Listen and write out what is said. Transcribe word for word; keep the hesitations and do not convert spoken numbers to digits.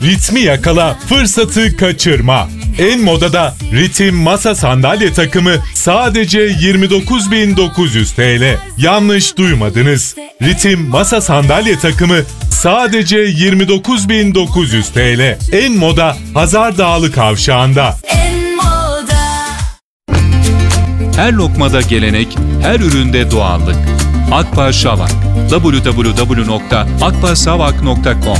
ritmi yakala, fırsatı kaçırma. En modada Ritim masa sandalye takımı sadece yirmi dokuz bin dokuz yüz T L. Yanlış duymadınız. Ritim masa sandalye takımı sadece yirmi dokuz bin dokuz yüz T L. En moda Hazardağlı Kavşağı'nda. En moda. Her lokmada gelenek, her üründe doğallık. Akbar Şavak. double-u double-u double-u nokta akbarsavak nokta com